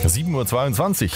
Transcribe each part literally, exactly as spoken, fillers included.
sieben Uhr zweiundzwanzig.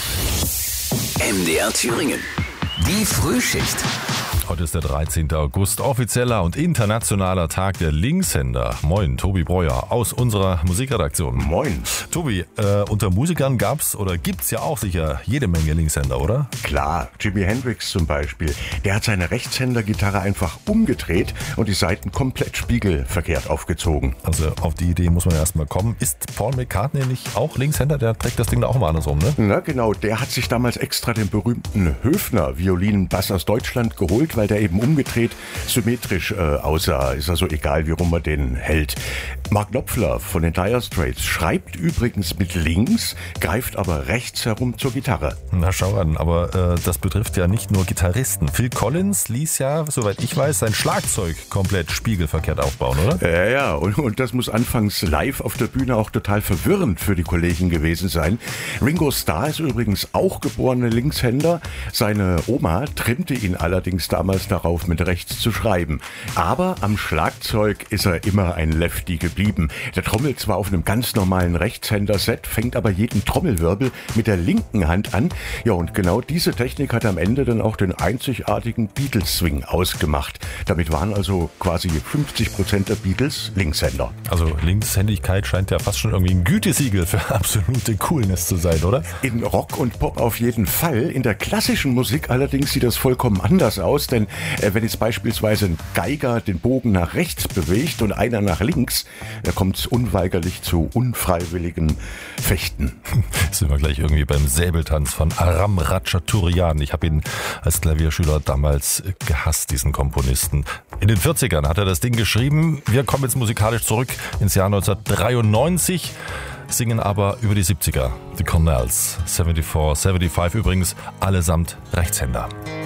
M D R Thüringen. Die Frühschicht. Heute ist der dreizehnten August, offizieller und internationaler Tag der Linkshänder. Moin, Tobi Breuer aus unserer Musikredaktion. Moin. Tobi, äh, unter Musikern gab's oder gibt's ja auch sicher jede Menge Linkshänder, oder? Klar, Jimi Hendrix zum Beispiel. Der hat seine Rechtshändergitarre einfach umgedreht und die Saiten komplett spiegelverkehrt aufgezogen. Also auf die Idee muss man erstmal kommen. Ist Paul McCartney nicht auch Linkshänder? Der trägt das Ding da auch mal andersrum, ne? Na genau, der hat sich damals extra den berühmten Höfner-Violinenbass aus Deutschland geholt, weil der eben umgedreht symmetrisch äh, aussah. Ist also egal, wie rum man den hält. Mark Knopfler von den Dire Straits schreibt übrigens mit links, greift aber rechts herum zur Gitarre. Na schau an, aber äh, das betrifft ja nicht nur Gitarristen. Phil Collins ließ ja, soweit ich weiß, sein Schlagzeug komplett spiegelverkehrt aufbauen, oder? Ja, ja, und, und das muss anfangs live auf der Bühne auch total verwirrend für die Kollegen gewesen sein. Ringo Starr ist übrigens auch geborener Linkshänder. Seine Oma trimmte ihn allerdings damals darauf, mit rechts zu schreiben. Aber am Schlagzeug ist er immer ein Lefty geblieben. Der trommelt zwar auf einem ganz normalen Rechtshänder-Set, fängt aber jeden Trommelwirbel mit der linken Hand an. Ja, und genau diese Technik hat am Ende dann auch den einzigartigen Beatles-Swing ausgemacht. Damit waren also quasi fünfzig Prozent der Beatles Linkshänder. Also Linkshändigkeit scheint ja fast schon irgendwie ein Gütesiegel für absolute Coolness zu sein, oder? In Rock und Pop auf jeden Fall. In der klassischen Musik allerdings sieht das vollkommen anders aus, denn äh, wenn jetzt beispielsweise ein Geiger den Bogen nach rechts bewegt und einer nach links, da kommt es unweigerlich zu unfreiwilligem Fechten. Sind wir gleich irgendwie beim Säbeltanz von Aram Ratchaturian. Ich habe ihn als Klavierschüler damals gehasst, diesen Komponisten. In den vierzigern hat er das Ding geschrieben. Wir kommen jetzt musikalisch zurück ins Jahr neunzehnhundertdreiundneunzig, singen aber über die siebziger. The Cornells, vierundsiebzig, fünfundsiebzig übrigens, allesamt Rechtshänder.